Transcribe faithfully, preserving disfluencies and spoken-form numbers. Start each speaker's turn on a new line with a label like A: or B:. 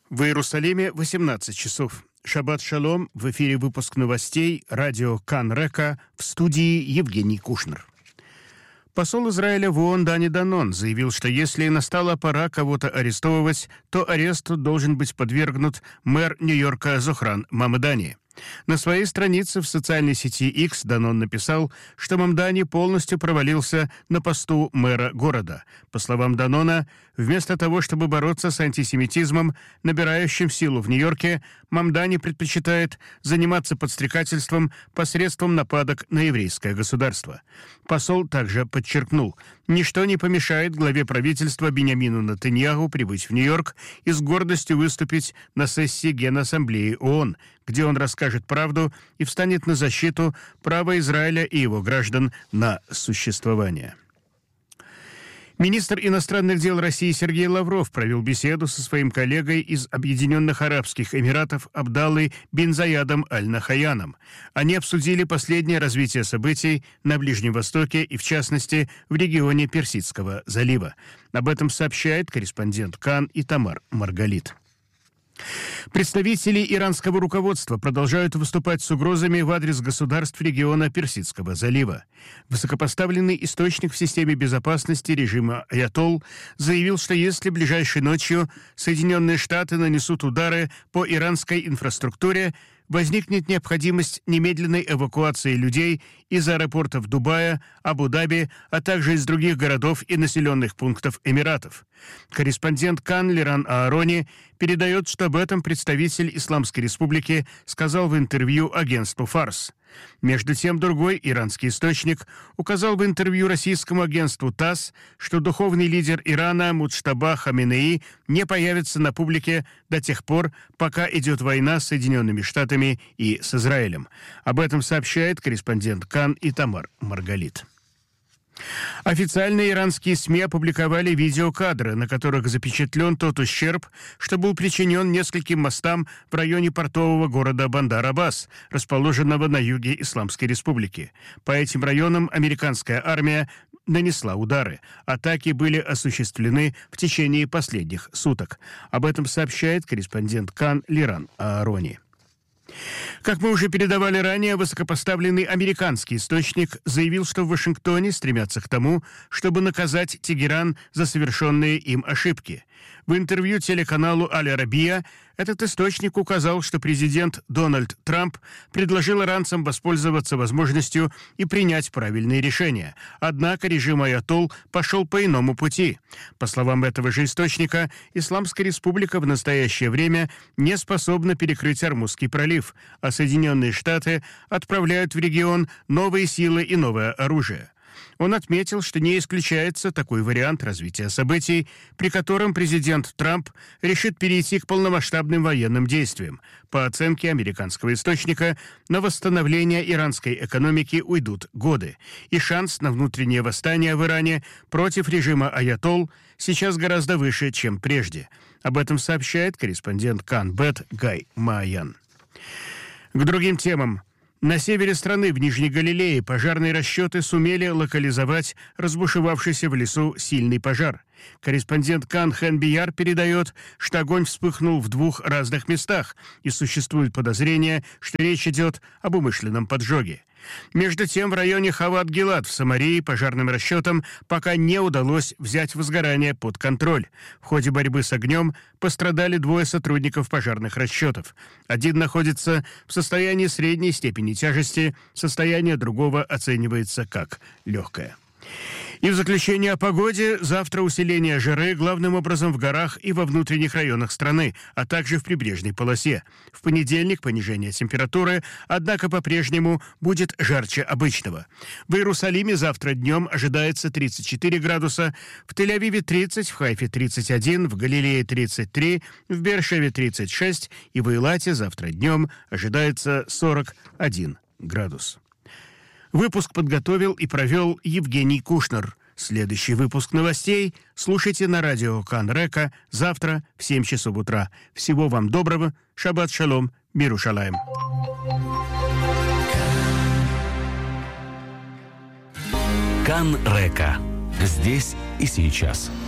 A: В Иерусалиме восемнадцать часов. Шаббат шалом. В эфире выпуск новостей. Радио Кан Река. В студии Евгений Кушнер. Посол Израиля в ООН Дани Данон заявил, что если настала пора кого-то арестовывать, то аресту должен быть подвергнут мэр Нью-Йорка Зохран Мамдани. На своей странице в социальной сети X Данон написал, что Мамдани полностью провалился на посту мэра города. По словам Данона, вместо того, чтобы бороться с антисемитизмом, набирающим силу в Нью-Йорке, Мамдани предпочитает заниматься подстрекательством посредством нападок на еврейское государство. Посол также подчеркнул, ничто не помешает главе правительства Биньямину Нетаньяху прибыть в Нью-Йорк и с гордостью выступить на сессии Генассамблеи ООН, где он расскажет правду и встанет на защиту права Израиля и его граждан на существование. Министр иностранных дел России Сергей Лавров провел беседу со своим коллегой из Объединенных Арабских Эмиратов Абдаллой бин Заядом Аль-Нахаяном. Они обсудили последнее развитие событий на Ближнем Востоке и, в частности, в регионе Персидского залива. Об этом сообщает корреспондент Кан Итамар Маргалит. Представители иранского руководства продолжают выступать с угрозами в адрес государств региона Персидского залива. Высокопоставленный источник в системе безопасности режима Аятолл заявил, что если ближайшей ночью Соединенные Штаты нанесут удары по иранской инфраструктуре, возникнет необходимость немедленной эвакуации людей из аэропортов Дубая, Абу-Даби, а также из других городов и населенных пунктов Эмиратов. Корреспондент Кан Лиран Аарони передает, что об этом представитель Исламской Республики сказал в интервью агентству «Фарс». Между тем, другой иранский источник указал в интервью российскому агентству ТАСС, что духовный лидер Ирана Муджтаба Хаминеи не появится на публике до тех пор, пока идет война с Соединенными Штатами и с Израилем. Об этом сообщает корреспондент Кан Итамар Маргалит. Официальные иранские СМИ опубликовали видеокадры, на которых запечатлен тот ущерб, что был причинен нескольким мостам в районе портового города Бандар-Аббас, расположенного на юге Исламской Республики. По этим районам американская армия нанесла удары. Атаки были осуществлены в течение последних суток. Об этом сообщает корреспондент Кан Лиран Аарони. Как мы уже передавали ранее, высокопоставленный американский источник заявил, что в Вашингтоне стремятся к тому, чтобы наказать Тегеран за совершенные им ошибки. В интервью телеканалу «Аль-Арабия» этот источник указал, что президент Дональд Трамп предложил иранцам воспользоваться возможностью и принять правильные решения. Однако режим Аятолл пошел по иному пути. По словам этого же источника, Исламская Республика в настоящее время не способна перекрыть Ормузский пролив, а Соединенные Штаты отправляют в регион новые силы и новое оружие. Он отметил, что не исключается такой вариант развития событий, при котором президент Трамп решит перейти к полномасштабным военным действиям. По оценке американского источника, на восстановление иранской экономики уйдут годы, и шанс на внутреннее восстание в Иране против режима Аятолл сейчас гораздо выше, чем прежде. Об этом сообщает корреспондент Кан-Бет Гай Маян. К другим темам. На севере страны, в Нижней Галилее, пожарные расчеты сумели локализовать разбушевавшийся в лесу сильный пожар. Корреспондент Кан Хэн Бияр передает, что огонь вспыхнул в двух разных местах, и существует подозрение, что речь идет об умышленном поджоге. Между тем, в районе Хават-Гилад в Самарии пожарным расчетам пока не удалось взять возгорание под контроль. В ходе борьбы с огнем пострадали двое сотрудников пожарных расчетов. Один находится в состоянии средней степени тяжести, состояние другого оценивается как легкое. И в заключение о погоде. Завтра усиление жары главным образом в горах и во внутренних районах страны, а также в прибрежной полосе. В понедельник понижение температуры, однако по-прежнему будет жарче обычного. В Иерусалиме завтра днем ожидается тридцать четыре градуса, в Тель-Авиве тридцать, в Хайфе тридцать один, в Галилее тридцать три, в Беэр-Шеве тридцать шесть и в Эйлате завтра днем ожидается сорок один градус. Выпуск подготовил и провел Евгений Кушнер. Следующий выпуск новостей слушайте на радио Кан Река завтра в семь часов утра. Всего вам доброго. Шаббат шалом. Мирушалаем.
B: Кан Река. Здесь и сейчас.